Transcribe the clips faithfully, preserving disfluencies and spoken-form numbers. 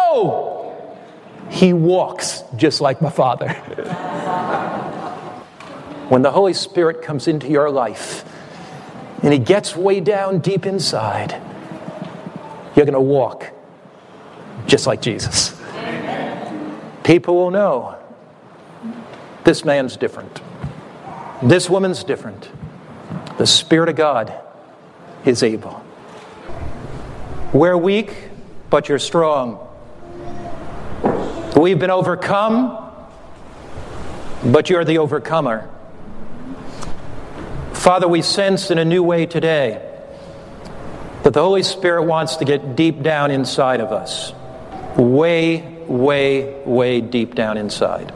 No! He walks just like my Father. When the Holy Spirit comes into your life and He gets way down deep inside, you're going to walk just like Jesus. People will know this man's different. This woman's different. The Spirit of God is able. We're weak, but you're strong. We've been overcome, but you're the overcomer. Father, we sense in a new way today that the Holy Spirit wants to get deep down inside of us. Way, way, way deep down inside.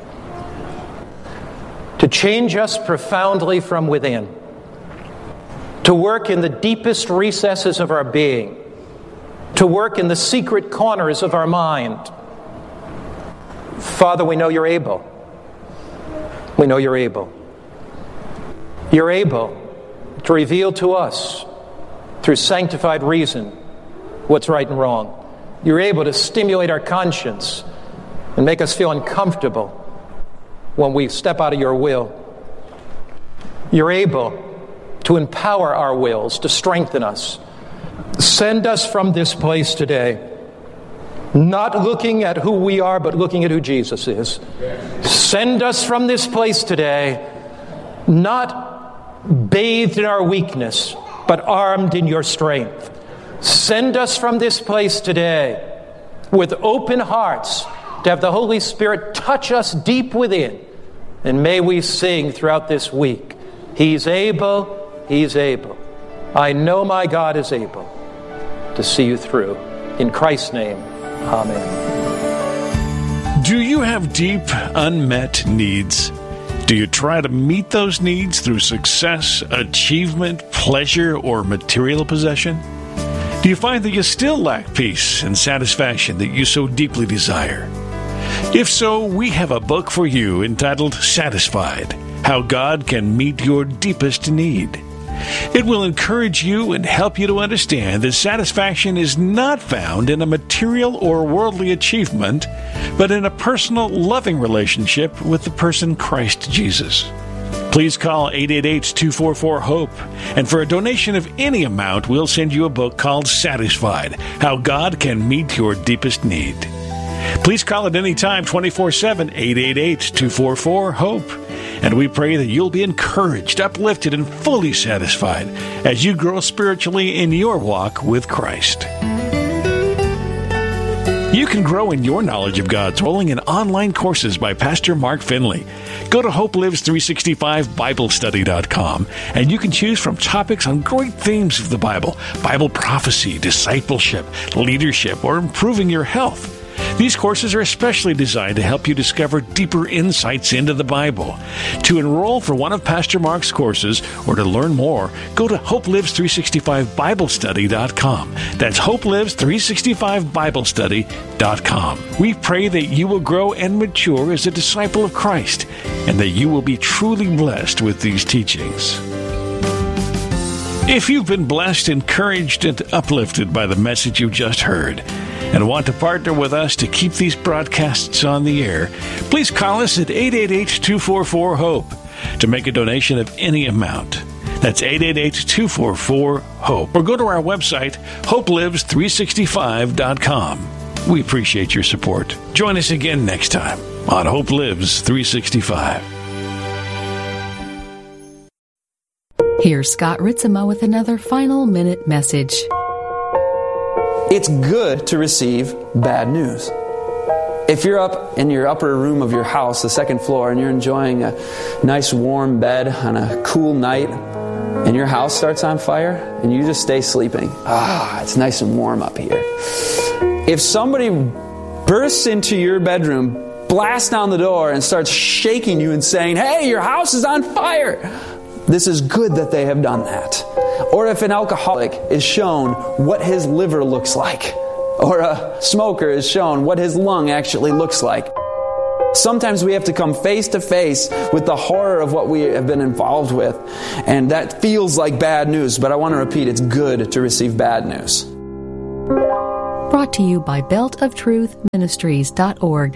To change us profoundly from within. To work in the deepest recesses of our being. To work in the secret corners of our mind. Father, we know you're able. We know you're able. You're able to reveal to us, through sanctified reason, what's right and wrong. You're able to stimulate our conscience and make us feel uncomfortable when we step out of your will. You're able to empower our wills, to strengthen us. Send us from this place today, not looking at who we are, but looking at who Jesus is. Send us from this place today, not bathed in our weakness, but armed in your strength. Send us from this place today with open hearts to have the Holy Spirit touch us deep within. And may we sing throughout this week, He's able, He's able. I know my God is able to see you through. In Christ's name, amen. Do you have deep, unmet needs? Do you try to meet those needs through success, achievement, pleasure, or material possession? Do you find that you still lack peace and satisfaction that you so deeply desire? If so, we have a book for you entitled Satisfied: How God Can Meet Your Deepest Need. It will encourage you and help you to understand that satisfaction is not found in a material or worldly achievement, but in a personal, loving relationship with the person Christ Jesus. Please call eight eight eight, two four four, HOPE, and for a donation of any amount, we'll send you a book called Satisfied: How God Can Meet Your Deepest Need. Please call at any time, twenty-four seven, eight eight eight, two four four, HOPE. And we pray that you'll be encouraged, uplifted, and fully satisfied as you grow spiritually in your walk with Christ. You can grow in your knowledge of God's role in online courses by Pastor Mark Finley. Go to Hope Lives three sixty-five Bible Study dot com, and you can choose from topics on great themes of the Bible, Bible prophecy, discipleship, leadership, or improving your health. These courses are especially designed to help you discover deeper insights into the Bible. To enroll for one of Pastor Mark's courses or to learn more, go to Hope Lives three sixty-five Bible Study dot com. That's Hope Lives three sixty-five Bible Study dot com. We pray that you will grow and mature as a disciple of Christ, and that you will be truly blessed with these teachings. If you've been blessed, encouraged, and uplifted by the message you just heard, and want to partner with us to keep these broadcasts on the air, please call us at eight eight eight, two four four, HOPE to make a donation of any amount. That's eight eight eight, two four four, HOPE. Or go to our website, Hope Lives three sixty-five dot com. We appreciate your support. Join us again next time on Hope Lives three sixty-five. Here's Scott Ritzema with another final minute message. It's good to receive bad news. If you're up in your upper room of your house, the second floor, and you're enjoying a nice warm bed on a cool night, and your house starts on fire, and you just stay sleeping. Ah, it's nice and warm up here. If somebody bursts into your bedroom, blasts down the door, and starts shaking you and saying, "Hey, your house is on fire," this is good that they have done that. Or if an alcoholic is shown what his liver looks like, or a smoker is shown what his lung actually looks like. Sometimes we have to come face to face with the horror of what we have been involved with, and that feels like bad news, but I want to repeat, it's good to receive bad news. Brought to you by belt of truth ministries dot org.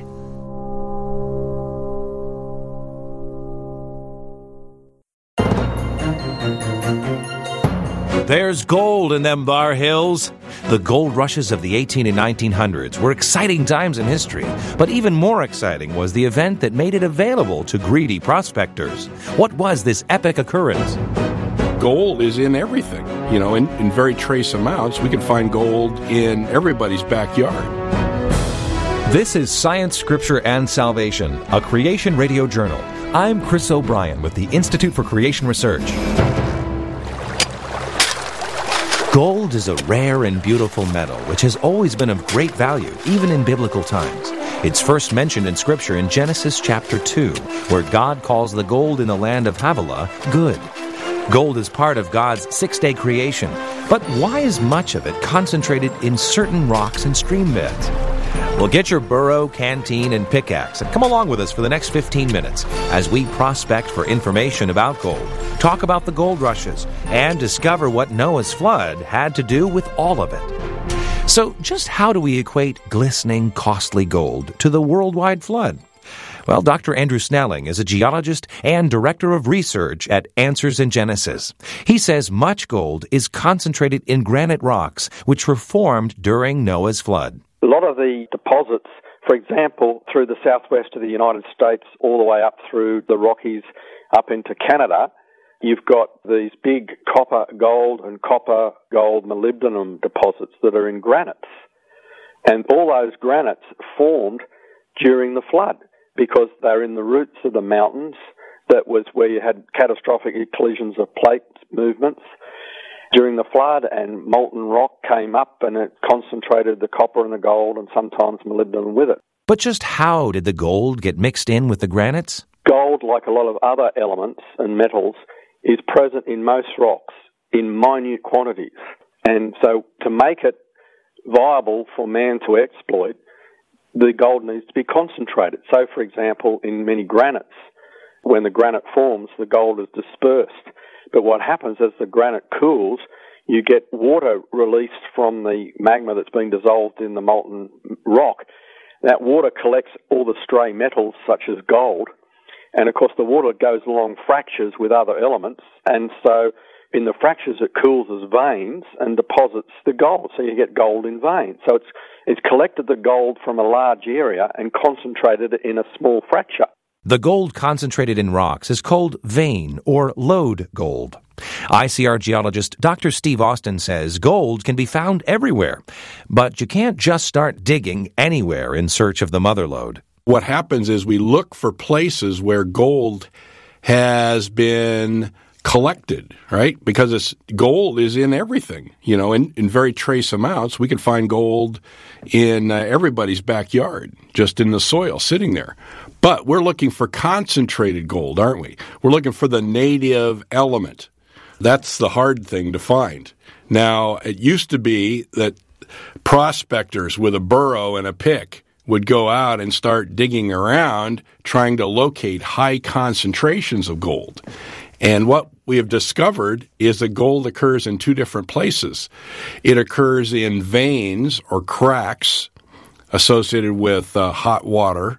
There's gold in them Bar Hills. The gold rushes of the eighteen and nineteen hundreds were exciting times in history, but even more exciting was the event that made it available to greedy prospectors. What was this epic occurrence? Gold is in everything. You know, in, in very trace amounts, we can find gold in everybody's backyard. This is Science, Scripture, and Salvation, a Creation Radio journal. I'm Chris O'Brien with the Institute for Creation Research. Gold is a rare and beautiful metal which has always been of great value, even in biblical times. It's first mentioned in Scripture in Genesis chapter two, where God calls the gold in the land of Havilah good. Gold is part of God's six-day creation, but why is much of it concentrated in certain rocks and stream beds? Well, get your burro, canteen, and pickaxe and come along with us for the next fifteen minutes as we prospect for information about gold, talk about the gold rushes, and discover what Noah's flood had to do with all of it. So just how do we equate glistening, costly gold to the worldwide flood? Well, Doctor Andrew Snelling is a geologist and director of research at Answers in Genesis. He says much gold is concentrated in granite rocks, which were formed during Noah's flood. A lot of the deposits, for example, through the southwest of the United States, all the way up through the Rockies, up into Canada, you've got these big copper, gold, and copper, gold, molybdenum deposits that are in granites. And all those granites formed during the flood because they're in the roots of the mountains. That was where you had catastrophic collisions of plate movements during the flood, and molten rock came up and it concentrated the copper and the gold and sometimes molybdenum with it. But just how did the gold get mixed in with the granites? Gold, like a lot of other elements and metals, is present in most rocks in minute quantities. And so to make it viable for man to exploit, the gold needs to be concentrated. So, for example, in many granites, when the granite forms, the gold is dispersed. But what happens as the granite cools, you get water released from the magma that's been dissolved in the molten rock. That water collects all the stray metals, such as gold. And, of course, the water goes along fractures with other elements. And so in the fractures, it cools as veins and deposits the gold. So you get gold in veins. So it's, it's collected the gold from a large area and concentrated it in a small fracture. The gold concentrated in rocks is called vein or lode gold. I C R geologist Doctor Steve Austin says gold can be found everywhere, but you can't just start digging anywhere in search of the mother lode. What happens is we look for places where gold has been collected, right? Because it's, gold is in everything. You know, in, in very trace amounts, we can find gold in uh, everybody's backyard, just in the soil, sitting there. But we're looking for concentrated gold, aren't we? We're looking for the native element. That's the hard thing to find. Now, it used to be that prospectors with a burro and a pick would go out and start digging around trying to locate high concentrations of gold. And what we have discovered is that gold occurs in two different places. It occurs in veins or cracks associated with uh, hot water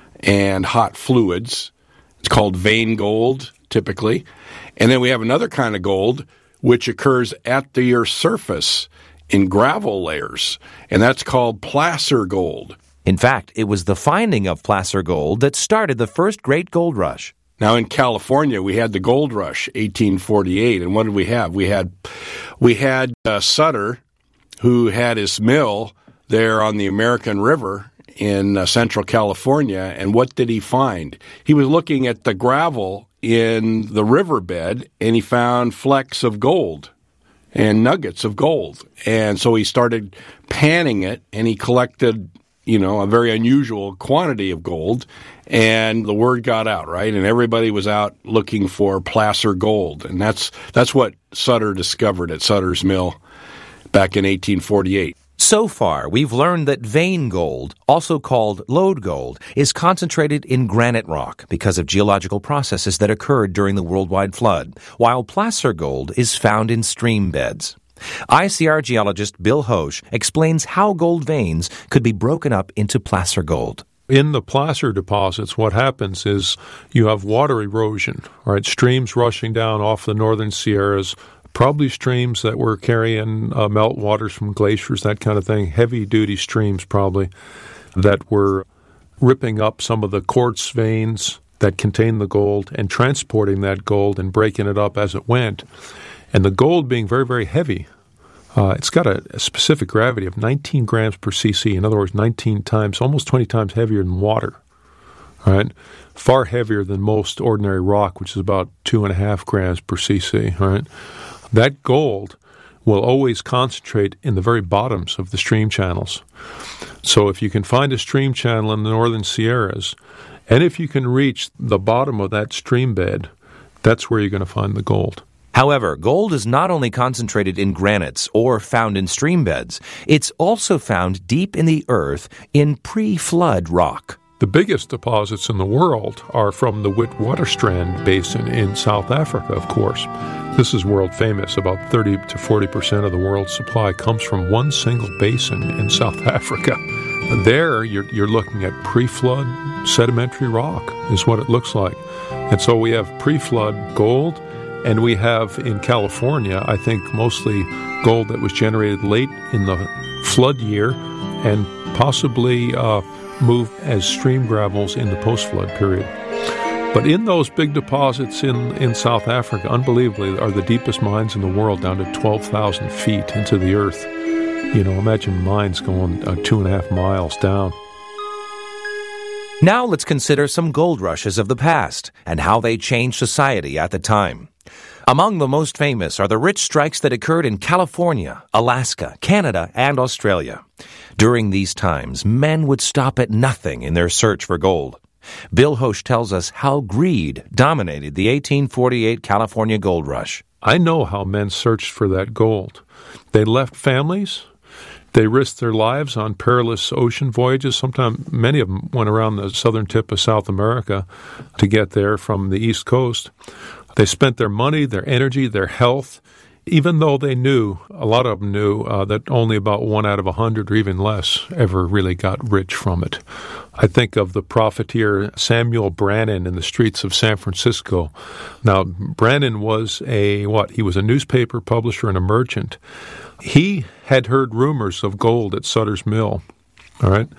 and hot fluids. It's called vein gold, typically. And then we have another kind of gold which occurs at the Earth's surface in gravel layers, and that's called placer gold. In fact, it was the finding of placer gold that started the first great gold rush. Now, in California, we had the gold rush, eighteen forty-eight, and what did we have? We had we had uh, Sutter, who had his mill there on the American River in uh, central California, and what did he find? He was looking at the gravel in the riverbed, and he found flecks of gold and nuggets of gold. And so he started panning it, and he collected, you know, a very unusual quantity of gold, and the word got out, right? And everybody was out looking for placer gold, and that's that's what Sutter discovered at Sutter's Mill back in eighteen forty-eight. So far, we've learned that vein gold, also called lode gold, is concentrated in granite rock because of geological processes that occurred during the worldwide flood, while placer gold is found in stream beds. I C R geologist Bill Hosch explains how gold veins could be broken up into placer gold. In the placer deposits, what happens is you have water erosion, right? Streams rushing down off the northern Sierras, probably streams that were carrying uh, meltwaters from glaciers, that kind of thing, heavy-duty streams probably, that were ripping up some of the quartz veins that contain the gold and transporting that gold and breaking it up as it went. And the gold being very, very heavy, uh, it's got a, a specific gravity of nineteen grams per cc. In other words, nineteen times, almost twenty times heavier than water. Right? Far heavier than most ordinary rock, which is about two and a half grams per cc. Right? That gold will always concentrate in the very bottoms of the stream channels. So if you can find a stream channel in the northern Sierras, and if you can reach the bottom of that stream bed, that's where you're going to find the gold. However, gold is not only concentrated in granites or found in stream beds, it's also found deep in the earth in pre-flood rock. The biggest deposits in the world are from the Witwatersrand Basin in South Africa, of course. This is world famous. About thirty to forty percent of the world's supply comes from one single basin in South Africa. There, you're, you're looking at pre-flood sedimentary rock, is what it looks like. And so we have pre-flood gold, and we have in California, I think, mostly gold that was generated late in the flood year and possibly uh, moved as stream gravels in the post-flood period. But in those big deposits in, in South Africa, unbelievably, are the deepest mines in the world, down to twelve thousand feet into the earth. You know, imagine mines going uh, two and a half miles down. Now let's consider some gold rushes of the past and how they changed society at the time. Among the most famous are the rich strikes that occurred in California, Alaska, Canada, and Australia. During these times, men would stop at nothing in their search for gold. Bill Hosch tells us how greed dominated the eighteen forty-eight California gold rush. I know how men searched for that gold. They left families. They risked their lives on perilous ocean voyages. Sometimes many of them went around the southern tip of South America to get there from the East Coast. They spent their money, their energy, their health, even though they knew, a lot of them knew, uh, that only about one out of a hundred or even less ever really got rich from it. I think of the profiteer Samuel Brannan in the streets of San Francisco. Now, Brannan was a, what? He was a newspaper publisher and a merchant. He had heard rumors of gold at Sutter's Mill, all right?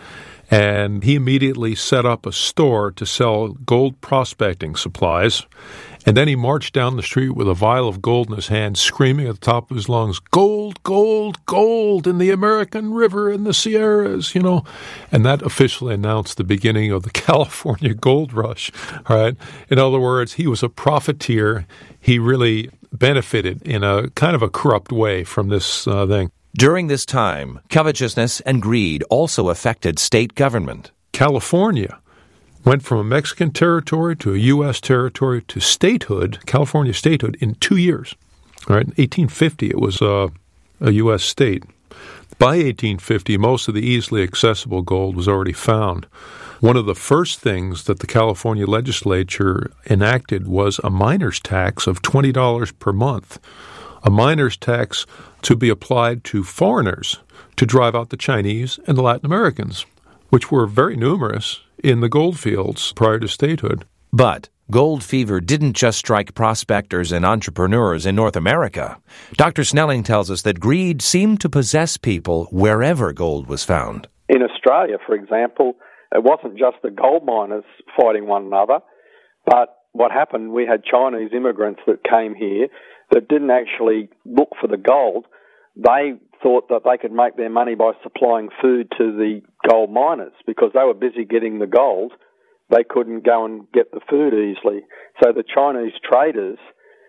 And he immediately set up a store to sell gold prospecting supplies. And then he marched down the street with a vial of gold in his hand, screaming at the top of his lungs, "Gold, gold, gold in the American River and the Sierras," you know. And that officially announced the beginning of the California gold rush, all right? In other words, he was a profiteer. He really benefited in a kind of a corrupt way from this uh, thing. During this time, covetousness and greed also affected state government. California went from a Mexican territory to a U S territory to statehood, California statehood, in two years. All right, in eighteen fifty, it was uh, a U S state. By eighteen fifty, most of the easily accessible gold was already found. One of the first things that the California legislature enacted was a miner's tax of twenty dollars per month, a miner's tax to be applied to foreigners to drive out the Chinese and the Latin Americans, which were very numerous in the gold fields prior to statehood. But gold fever didn't just strike prospectors and entrepreneurs in North America. Doctor Snelling tells us that greed seemed to possess people wherever gold was found. In Australia, for example, it wasn't just the gold miners fighting one another, but what happened, we had Chinese immigrants that came here that didn't actually look for the gold. They thought that they could make their money by supplying food to the gold miners because they were busy getting the gold. They couldn't go and get the food easily. So the Chinese traders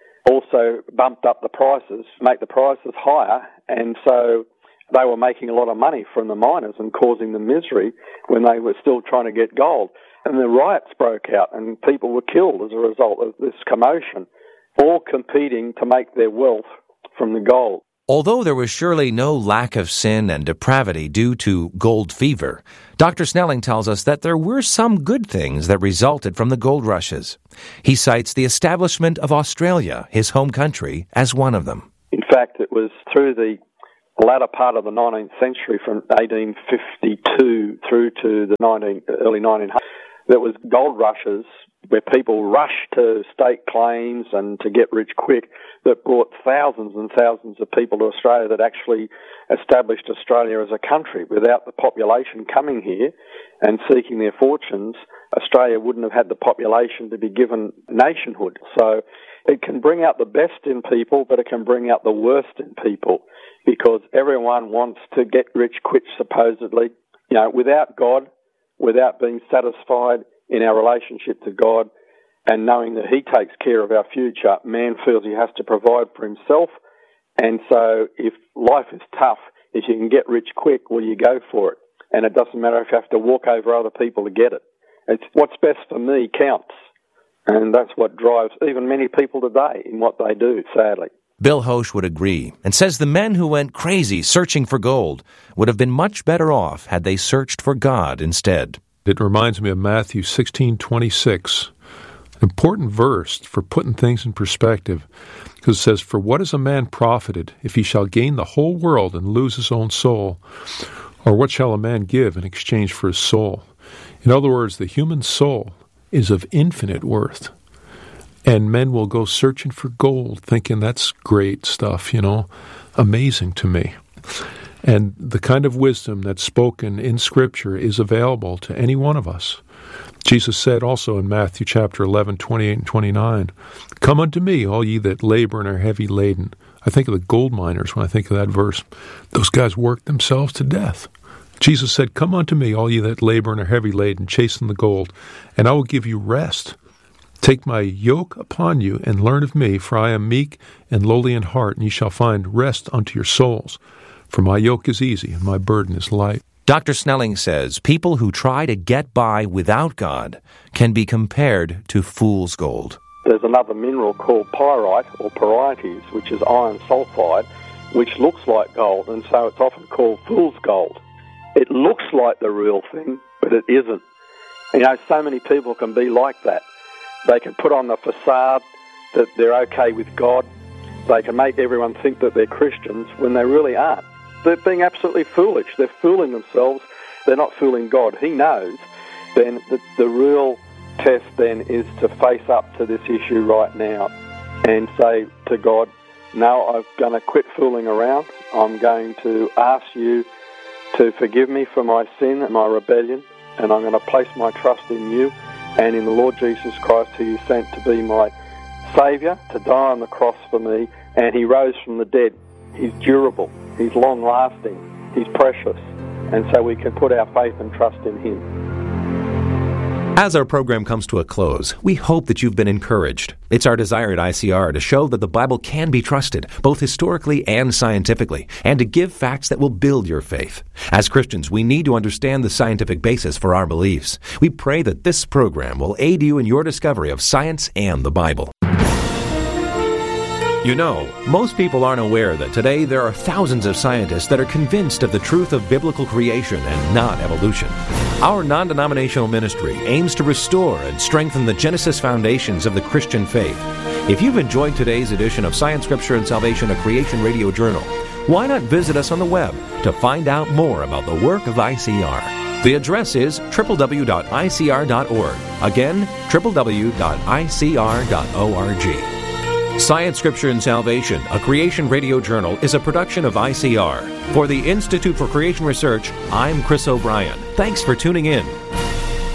also bumped up the prices, make the prices higher, and so they were making a lot of money from the miners and causing them misery when they were still trying to get gold. And the riots broke out and people were killed as a result of this commotion, all competing to make their wealth from the gold. Although there was surely no lack of sin and depravity due to gold fever, Doctor Snelling tells us that there were some good things that resulted from the gold rushes. He cites the establishment of Australia, his home country, as one of them. In fact, it was through the latter part of the nineteenth century, from eighteen fifty-two through to the nineteen, early nineteen hundreds, there was gold rushes where people rushed to stake claims and to get rich quick, that brought thousands and thousands of people to Australia, that actually established Australia as a country. Without the population coming here and seeking their fortunes, Australia wouldn't have had the population to be given nationhood. So it can bring out the best in people, but it can bring out the worst in people, because everyone wants to get rich quick, supposedly. You know, without God, without being satisfied in our relationship to God and knowing that He takes care of our future, man feels he has to provide for himself. And so if life is tough, if you can get rich quick, well, you go for it. And it doesn't matter if you have to walk over other people to get it. It's what's best for me counts. And that's what drives even many people today in what they do, sadly. Bill Hosch would agree, and says the men who went crazy searching for gold would have been much better off had they searched for God instead. It reminds me of Matthew sixteen twenty-six, an important verse for putting things in perspective, because it says, "For what is a man profited if he shall gain the whole world and lose his own soul? Or what shall a man give in exchange for his soul?" In other words, the human soul is of infinite worth. And men will go searching for gold, thinking that's great stuff, you know, amazing to me. And the kind of wisdom that's spoken in Scripture is available to any one of us. Jesus said also in Matthew chapter eleven, twenty-eight and twenty-nine, "Come unto me, all ye that labor and are heavy laden." I think of the gold miners when I think of that verse. Those guys worked themselves to death. Jesus said, "Come unto me, all ye that labor and are heavy laden, chasing the gold, and I will give you rest. Take my yoke upon you and learn of me, for I am meek and lowly in heart, and ye shall find rest unto your souls. For my yoke is easy and my burden is light." Doctor Snelling says people who try to get by without God can be compared to fool's gold. There's another mineral called pyrite or pyrites, which is iron sulfide, which looks like gold, and so it's often called fool's gold. It looks like the real thing, but it isn't. You know, so many people can be like that. They can put on the facade that they're okay with God. They can make everyone think that they're Christians when they really aren't. They're being absolutely foolish. They're fooling themselves. They're not fooling God. He knows. Then the, the real test then is to face up to this issue right now and say to God, no, I'm going to quit fooling around. I'm going to ask you to forgive me for my sin and my rebellion, and I'm going to place my trust in you and in the Lord Jesus Christ, who you sent to be my Saviour, to die on the cross for me, and He rose from the dead. He's durable. He's long-lasting. He's precious. And so we can put our faith and trust in Him. As our program comes to a close, we hope that you've been encouraged. It's our desire at I C R to show that the Bible can be trusted, both historically and scientifically, and to give facts that will build your faith. As Christians, we need to understand the scientific basis for our beliefs. We pray that this program will aid you in your discovery of science and the Bible. You know, most people aren't aware that today there are thousands of scientists that are convinced of the truth of biblical creation and not evolution. Our non-denominational ministry aims to restore and strengthen the Genesis foundations of the Christian faith. If you've enjoyed today's edition of Science, Scripture, and Salvation, a Creation Radio Journal, why not visit us on the web to find out more about the work of I C R? The address is w w w dot i c r dot org. Again, w w w dot i c r dot org. Science, Scripture, and Salvation, a Creation Radio Journal, is a production of I C R. For the Institute for Creation Research, I'm Chris O'Brien. Thanks for tuning in.